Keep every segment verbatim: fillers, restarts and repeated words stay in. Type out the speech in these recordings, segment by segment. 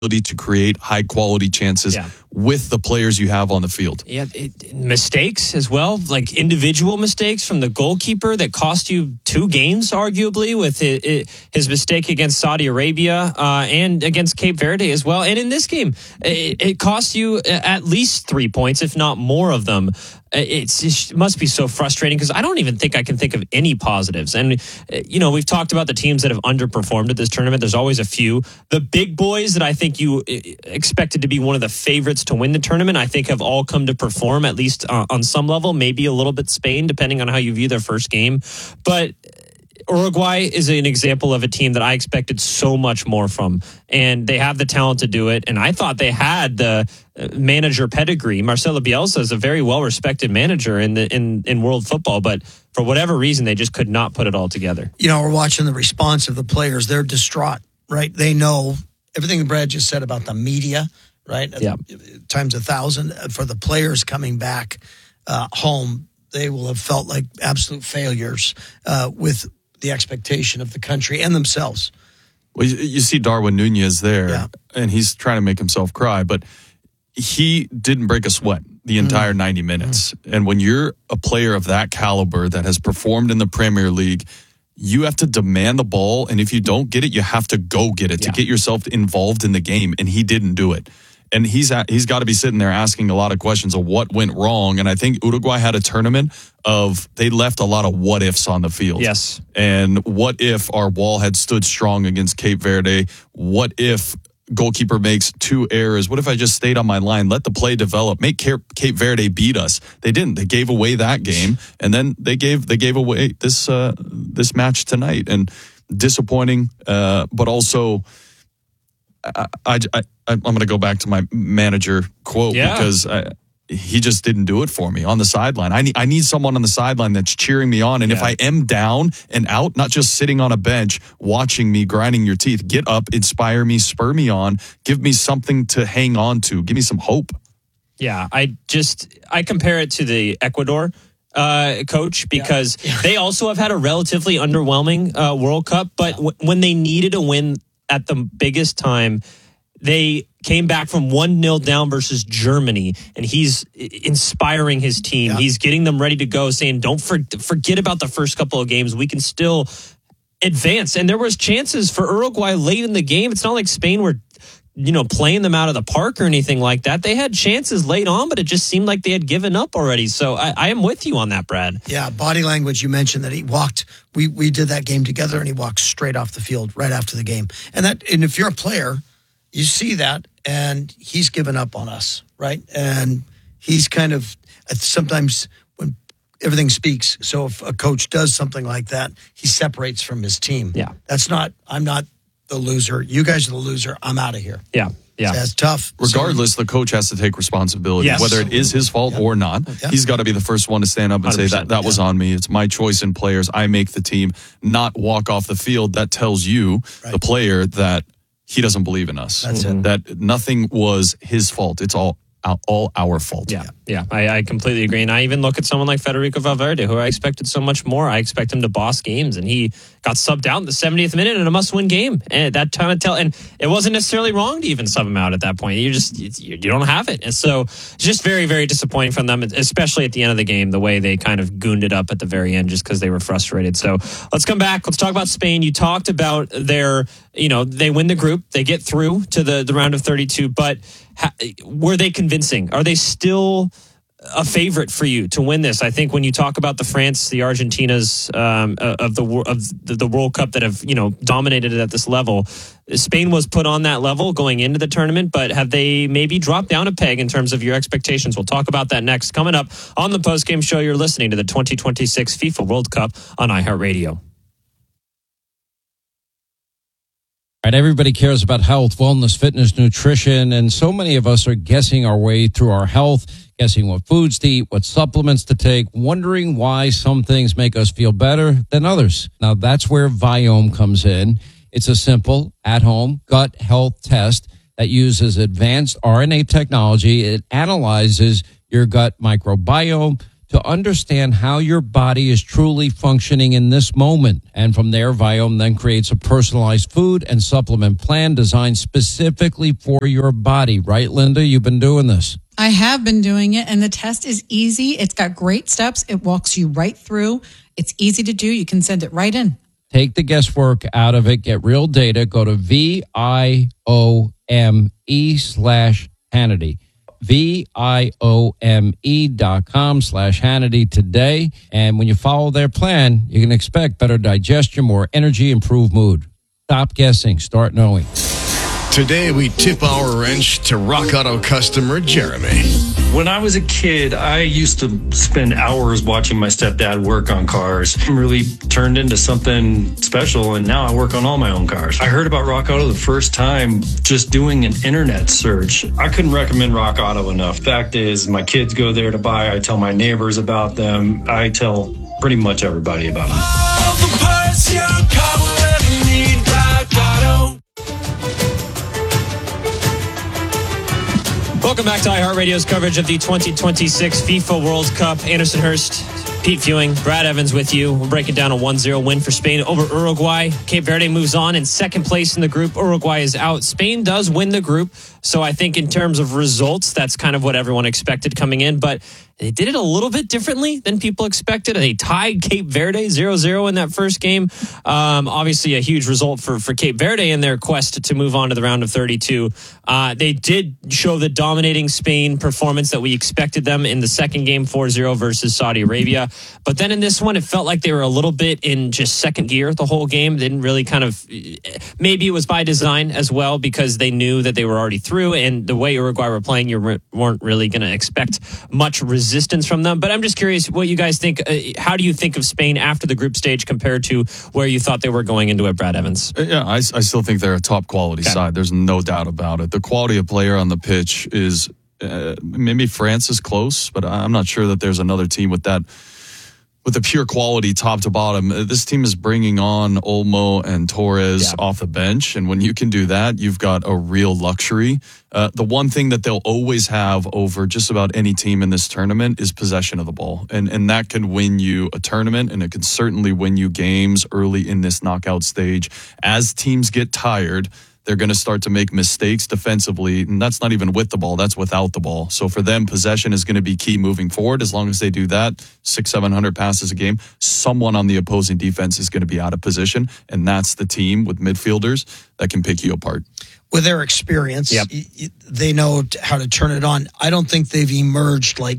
to create high quality chances yeah. with the players you have on the field. Yeah, it, mistakes as well, like individual mistakes from the goalkeeper that cost you two games, arguably, with it, it, his mistake against Saudi Arabia uh, and against Cape Verde as well. And in this game, it, it cost you at least three points, if not more of them. It's, it must be so frustrating because I don't even think I can think of any positives. And, you know, we've talked about the teams that have underperformed at this tournament. There's always a few. The big boys that I think you expected to be one of the favorites to win the tournament, I think have all come to perform, at least uh, on some level, maybe a little bit Spain, depending on how you view their first game. But Uruguay is an example of a team that I expected so much more from, and they have the talent to do it. And I thought they had the manager pedigree. Marcelo Bielsa is a very well-respected manager in the in, in world football, but for whatever reason, they just could not put it all together. You know, we're watching the response of the players. They're distraught, right? They know everything Brad just said about the media, right? Yeah. Times a thousand. For the players coming back uh, home, they will have felt like absolute failures uh, with the expectation of the country and themselves. Well, you, you see Darwin Nunez there, yeah. and he's trying to make himself cry, but he didn't break a sweat the entire mm. ninety minutes. Mm. And when you're a player of that caliber that has performed in the Premier League, you have to demand the ball, and if you don't get it, you have to go get it yeah. to get yourself involved in the game, and he didn't do it. And he's at, he's got to be sitting there asking a lot of questions of what went wrong. And I think Uruguay had a tournament of, they left a lot of what ifs on the field. Yes. And what if our wall had stood strong against Cape Verde? What if goalkeeper makes two errors? What if I just stayed on my line, let the play develop, make Cape Verde beat us? They didn't. They gave away that game, and then they gave they gave away this uh, this match tonight. And disappointing, uh, but also. I, I, I, I'm going to go back to my manager quote yeah. because I, he just didn't do it for me on the sideline. I need, I need someone on the sideline that's cheering me on. And yeah. if I am down and out, not just sitting on a bench watching me grinding your teeth, get up, inspire me, spur me on, give me something to hang on to, give me some hope. Yeah, I just, I compare it to the Ecuador uh, coach because yeah. Yeah. they also have had a relatively underwhelming uh, World Cup, but w- when they needed a win at the biggest time, they came back from one nil down versus Germany, and he's inspiring his team. Yeah. He's getting them ready to go, saying, don't for, forget about the first couple of games. We can still advance. And there was chances for Uruguay late in the game. It's not like Spain were, you know, playing them out of the park or anything like that. They had chances late on, but it just seemed like they had given up already. So I, I am with you on that, Brad. Yeah, body language. You mentioned that he walked. We we did that game together, and he walked straight off the field right after the game. And that, and if you're a player, you see that, and he's given up on us, right? And he's kind of sometimes when everything speaks. So if a coach does something like that, he separates from his team. Yeah, that's not. I'm not the loser. You guys are the loser. I'm out of here. Yeah. Yeah. So that's tough. Regardless, so, the coach has to take responsibility, yes. whether it is his fault yep. or not. Yep. He's got to be the first one to stand up and one hundred percent say that that was yeah. on me. It's my choice in players. I make the team, not walk off the field. That tells you, right. the player, that he doesn't believe in us. That's mm-hmm. it. That nothing was his fault. It's all all our fault. Yeah, yeah, I, I completely agree. And I even look at someone like Federico Valverde, who I expected so much more. I expect him to boss games, and he got subbed out in the seventieth minute in a must-win game. And that kind of tell, and it wasn't necessarily wrong to even sub him out at that point. You just you, you don't have it, and so it's just very, very disappointing from them, especially at the end of the game, the way they kind of gooned it up at the very end, just because they were frustrated. So let's come back. Let's talk about Spain. You talked about their, you know, they win the group, they get through to the the round of thirty-two, but ha- were they convincing? Are they still a favorite for you to win this? I think when you talk about the France, the Argentinas um, of the of the, the World Cup that have, you know, dominated it at this level, Spain was put on that level going into the tournament, but have they maybe dropped down a peg in terms of your expectations? We'll talk about that next. Coming up on the postgame show, you're listening to the twenty twenty-six FIFA World Cup on iHeartRadio. All right, everybody cares about health, wellness, fitness, nutrition, and so many of us are guessing our way through our health, guessing what foods to eat, what supplements to take, wondering why some things make us feel better than others. Now, that's where Viome comes in. It's a simple, at-home gut health test that uses advanced R N A technology. It analyzes your gut microbiome to understand how your body is truly functioning in this moment. And from there, Viome then creates a personalized food and supplement plan designed specifically for your body. Right, Linda? You've been doing this. I have been doing it, and the test is easy. It's got great steps. It walks you right through. It's easy to do. You can send it right in. Take the guesswork out of it. Get real data. Go to V I O M E slash Hannity. V I O M E dot com slash Hannity today. And when you follow their plan, you can expect better digestion, more energy, improved mood. Stop guessing. Start knowing. Today, we tip our wrench to Rock Auto customer Jeremy. When I was a kid, I used to spend hours watching my stepdad work on cars. It really turned into something special, and now I work on all my own cars. I heard about Rock Auto the first time just doing an internet search. I couldn't recommend Rock Auto enough. Fact is, my kids go there to buy. I tell my neighbors about them. I tell pretty much everybody about them. All the parts your car will ever need, Rock Auto. Welcome back to iHeartRadio's coverage of the twenty twenty-six FIFA World Cup. Anderson Hurst, Pete Fewing, Brad Evans with you. We're breaking down a one zero win for Spain over Uruguay. Cape Verde moves on in second place in the group. Uruguay is out. Spain does win the group. So I think in terms of results, that's kind of what everyone expected coming in. But they did it a little bit differently than people expected. They tied Cape Verde zero zero in that first game. Um, obviously, a huge result for, for Cape Verde in their quest to move on to the round of thirty-two. Uh, they did show the dominating Spain performance that we expected them in the second game, four zero versus Saudi Arabia. But then in this one, it felt like they were a little bit in just second gear the whole game. They didn't really kind of, maybe it was by design as well, because they knew that they were already through, and the way Uruguay were playing, you weren't really going to expect much resistance from them. But I'm just curious what you guys think. Uh, how do you think of Spain after the group stage compared to where you thought they were going into it, Brad Evans? Yeah, I, I still think they're a top quality Okay. side. There's no doubt about it. The quality of player on the pitch is, uh, maybe France is close, but I'm not sure that there's another team with that, with the pure quality top to bottom. This team is bringing on Olmo and Torres Yeah. off the bench, and when you can do that, you've got a real luxury. Uh, the one thing that they'll always have over just about any team in this tournament is possession of the ball, and and that can win you a tournament, and it can certainly win you games early in this knockout stage. As teams get tired, they're going to start to make mistakes defensively, and that's not even with the ball, that's without the ball. So for them, possession is going to be key moving forward. As long as they do that, six, seven hundred passes a game, someone on the opposing defense is going to be out of position, and that's the team with midfielders that can pick you apart. With their experience, Yep. y- y- they know t- how to turn it on. I don't think they've emerged like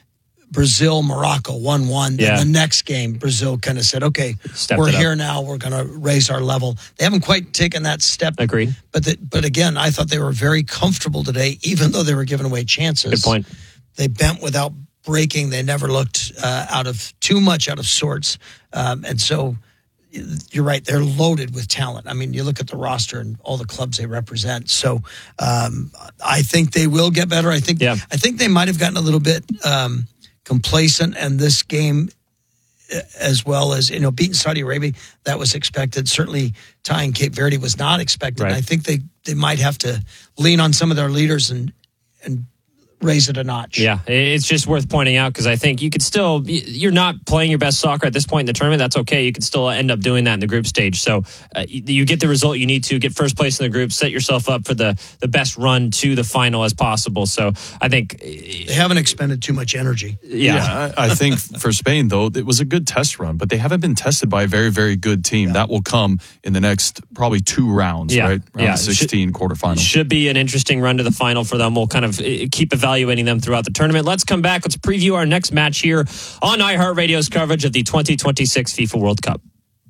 Brazil, Morocco, one one. Then Yeah. the next game, Brazil kind of said, okay, Stepped we're it up. here now. We're going to raise our level. They haven't quite taken that step. Agreed. But the, but again, I thought they were very comfortable today, even though they were giving away chances. Good point. They bent without breaking. They never looked uh, out of too much out of sorts. Um, and so you're right. They're loaded with talent. I mean, you look at the roster and all the clubs they represent. So um, I think they will get better. I think, Yeah. I think they might have gotten a little bit um, complacent, and this game, as well as, you know, beating Saudi Arabia, that was expected. Certainly tying Cape Verde was not expected. Right. I think they, they might have to lean on some of their leaders and and raise it a notch. Yeah, it's just worth pointing out because I think you could still, you're not playing your best soccer at this point in the tournament. That's okay. You could still end up doing that in the group stage. So uh, you, you get the result you need to, get first place in the group, set yourself up for the, the best run to the final as possible. So I think, They haven't expended too much energy. yeah. I, I think for Spain, though, it was a good test run, but they haven't been tested by a very, very good team. Yeah. That will come in the next probably two rounds, Yeah. right? Round Yeah. sixteen quarterfinals. Should be an interesting run to the final for them. We'll kind of uh, keep evaluating them throughout the tournament. Let's come back. Let's preview our next match here on iHeartRadio's coverage of the twenty twenty-six FIFA World Cup.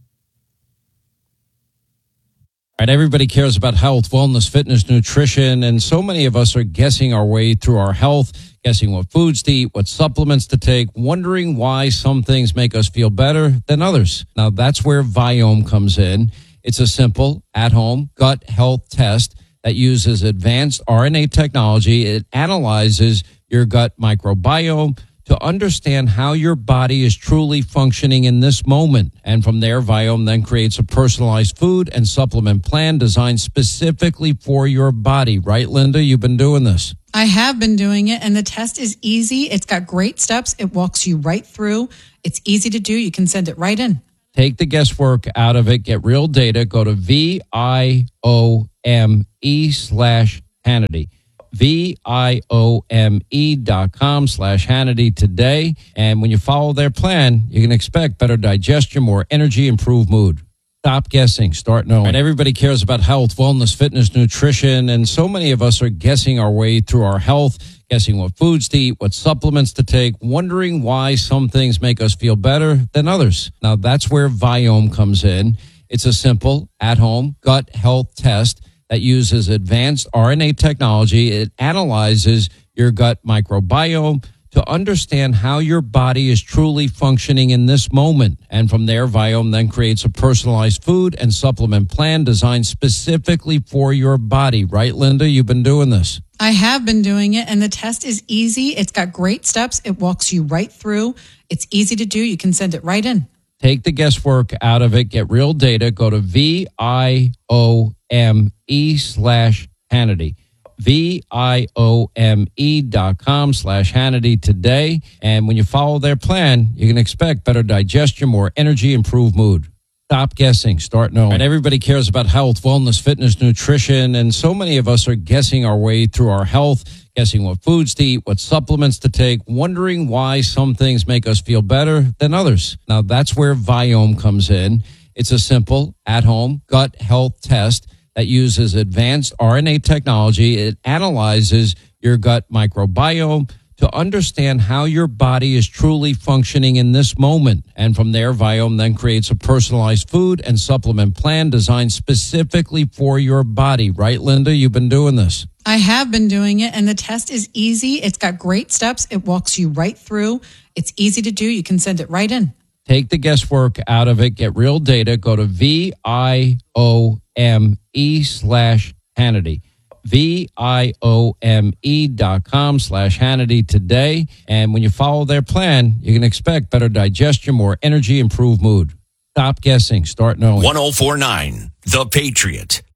Right, everybody cares about health, wellness, fitness, nutrition, and so many of us are guessing our way through our health, guessing what foods to eat, what supplements to take, wondering why some things make us feel better than others. Now, that's where Viome comes in. It's a simple, at-home gut health test that uses advanced R N A technology. It analyzes your gut microbiome to understand how your body is truly functioning in this moment. And from there, Viome then creates a personalized food and supplement plan designed specifically for your body. Right, Linda? You've been doing this. I have been doing it, and the test is easy. It's got great steps. It walks you right through. It's easy to do. You can send it right in. Take the guesswork out of it. Get real data. Go to V I O M E slash Hannity. V I O M E dot com slash Hannity today. And when you follow their plan, you can expect better digestion, more energy, improved mood. Stop guessing. Start knowing. And everybody cares about health, wellness, fitness, nutrition, and so many of us are guessing our way through our health, guessing what foods to eat, what supplements to take, wondering why some things make us feel better than others. Now, that's where Viome comes in. It's a simple, at-home gut health test that uses advanced R N A technology. It analyzes your gut microbiome to understand how your body is truly functioning in this moment. And from there, Viome then creates a personalized food and supplement plan designed specifically for your body. Right, Linda? You've been doing this. I have been doing it, and the test is easy. It's got great steps. It walks you right through. It's easy to do. You can send it right in. Take the guesswork out of it. Get real data. Go to V I O M E slash Hannity. V I O M E dot com slash Hannity today. And when you follow their plan, you can expect better digestion, more energy, improved mood. Stop guessing. Start knowing. And everybody cares about health, wellness, fitness, nutrition, and so many of us are guessing our way through our health, guessing what foods to eat, what supplements to take, wondering why some things make us feel better than others. Now, that's where Viome comes in. It's a simple, at-home gut health test that uses advanced R N A technology. It analyzes your gut microbiome to understand how your body is truly functioning in this moment. And from there, Viome then creates a personalized food and supplement plan designed specifically for your body. Right, Linda? You've been doing this. I have been doing it, and the test is easy. It's got great steps. It walks you right through. It's easy to do. You can send it right in. Take the guesswork out of it. Get real data. Go to V I O M E slash Hannity. V I O M E dot com slash Hannity today. And when you follow their plan, you can expect better digestion, more energy, improved mood. Stop guessing. Start knowing. one oh four point nine The Patriot.